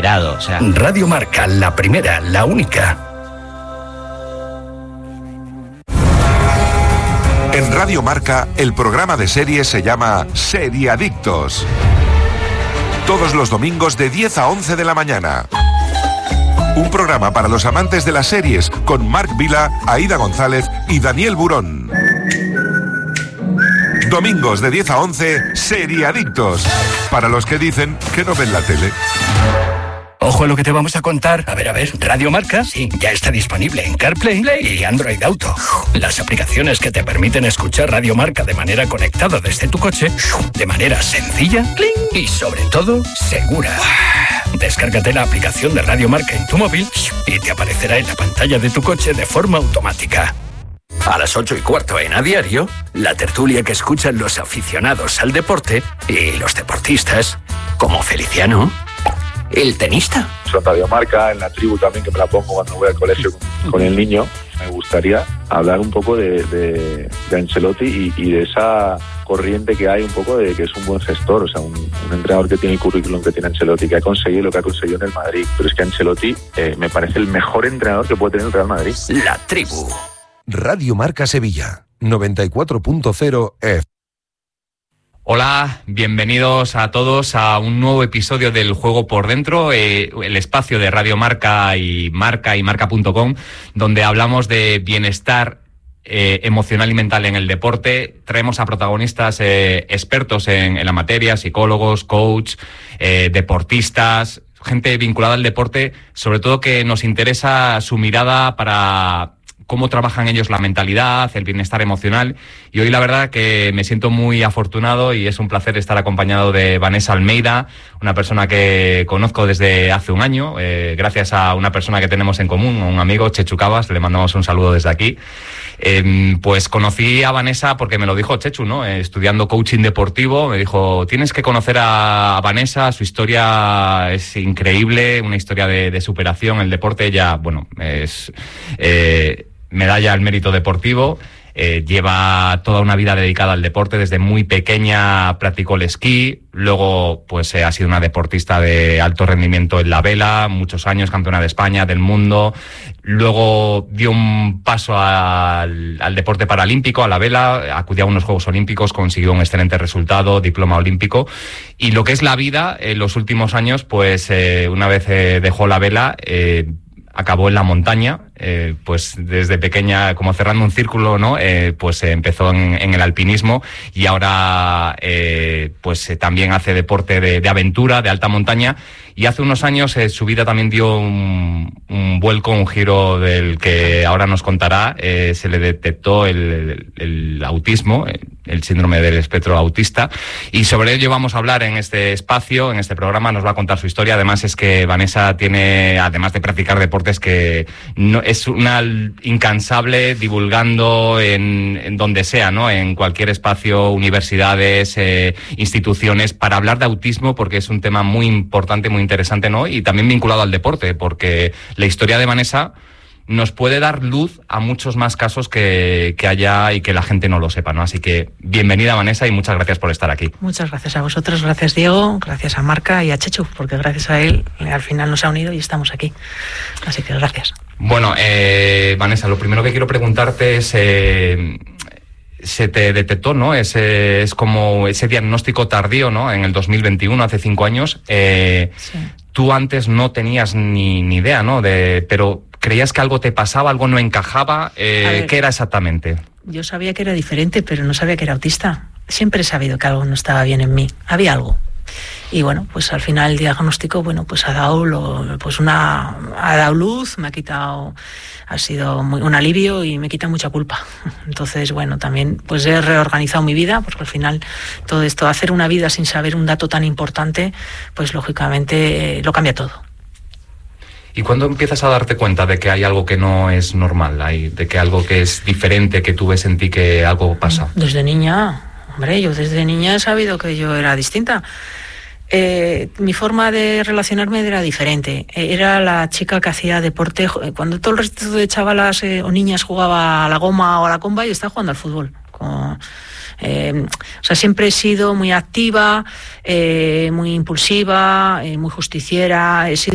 exagerado, o sea... Radio Marca, la primera, la única. En Radio Marca, el programa de series se llama Seriadictos. Todos los domingos de 10 a 11 de la mañana. Un programa para los amantes de las series con Marc Vila, Aida González y Daniel Burón. Domingos de 10 a 11, Seriadictos. Para los que dicen que no ven la tele. Ojo a lo que te vamos a contar. A ver, Radio Marca, sí, ya está disponible en CarPlay y Android Auto. Las aplicaciones que te permiten escuchar Radio Marca de manera conectada desde tu coche, de manera sencilla y sobre todo segura. Descárgate la aplicación de Radio Marca en tu móvil y te aparecerá en la pantalla de tu coche de forma automática. A las 8:15 en A Diario, la tertulia que escuchan los aficionados al deporte y los deportistas, como Feliciano, el tenista. En Radio Marca, en La Tribu también, que me la pongo cuando voy al colegio con el niño. Me gustaría hablar un poco de Ancelotti y de esa corriente que hay un poco de que es un buen gestor, o sea, un entrenador que tiene el currículum que tiene Ancelotti, que ha conseguido lo que ha conseguido en el Madrid. Pero es que Ancelotti me parece el mejor entrenador que puede tener el Real Madrid. La Tribu. Radio Marca Sevilla, 94.0 F. Hola, bienvenidos a todos a un nuevo episodio del Juego por Dentro, el espacio de Radio Marca y marca.com, donde hablamos de bienestar emocional y mental en el deporte. Traemos a protagonistas expertos en la materia, psicólogos, coach, deportistas, gente vinculada al deporte, sobre todo que nos interesa su mirada para cómo trabajan ellos la mentalidad, el bienestar emocional. Y hoy la verdad que me siento muy afortunado y es un placer estar acompañado de Vanessa Almeida, una persona que conozco desde hace un año, gracias a una persona que tenemos en común, un amigo, Chechu Cavas, le mandamos un saludo desde aquí. Pues conocí a Vanessa porque me lo dijo Chechu, ¿no? Estudiando coaching deportivo, me dijo, tienes que conocer a Vanessa, su historia es increíble, una historia de superación. El deporte ya, bueno, es medalla al mérito deportivo. Lleva toda una vida dedicada al deporte, desde muy pequeña practicó el esquí, luego pues ha sido una deportista de alto rendimiento en la vela, muchos años campeona de España, del mundo, luego dio un paso al deporte paralímpico, a la vela, acudió a unos Juegos Olímpicos, consiguió un excelente resultado, diploma olímpico, y lo que es la vida en los últimos años, pues una vez dejó la vela, acabó en la montaña, pues desde pequeña, como cerrando un círculo, ¿no? Pues empezó en el alpinismo y ahora pues también hace deporte de aventura, de alta montaña, y hace unos años su vida también dio un vuelco, un giro del que ahora nos contará. Se le detectó el autismo, el síndrome del espectro autista, y sobre ello vamos a hablar en este espacio, en este programa. Nos va a contar su historia. Además es que Vanessa tiene, además de practicar deportes, que no, es una incansable divulgando en donde sea, ¿no? En cualquier espacio, universidades, instituciones, para hablar de autismo, porque es un tema muy importante, muy interesante, ¿no? Y también vinculado al deporte, porque la historia de Vanessa nos puede dar luz a muchos más casos que haya y que la gente no lo sepa, ¿no? Así que bienvenida, Vanessa, y muchas gracias por estar aquí. Muchas gracias a vosotros, gracias Diego, gracias a Marca y a Chechu, porque gracias a él al final nos ha unido y estamos aquí. Así que gracias. Bueno, Vanessa, lo primero que quiero preguntarte es, se te detectó, ¿no? Es como ese diagnóstico tardío, ¿no? En el 2021, hace 5 años. Sí. Tú antes no tenías ni idea, ¿no? Pero ¿creías que algo te pasaba, algo no encajaba? ¿Qué era exactamente? Yo sabía que era diferente, pero no sabía que era autista. Siempre he sabido que algo no estaba bien en mí. Había algo. Y bueno, pues al final el diagnóstico, bueno, pues ha dado luz, me ha quitado, ha sido un alivio y me quita mucha culpa. Entonces, bueno, también pues he reorganizado mi vida, porque al final todo esto, hacer una vida sin saber un dato tan importante, pues lógicamente lo cambia todo. ¿Y cuándo empiezas a darte cuenta de que hay algo que no es normal, de que algo que es diferente, que tú ves en ti que algo pasa? Desde niña, hombre, yo desde niña he sabido que yo era distinta. Mi forma de relacionarme era diferente. Era la chica que hacía deporte. Cuando todo el resto de chavalas o niñas jugaba a la goma o a la comba, yo estaba jugando al fútbol. O sea, siempre he sido muy activa, muy impulsiva, muy justiciera. He sido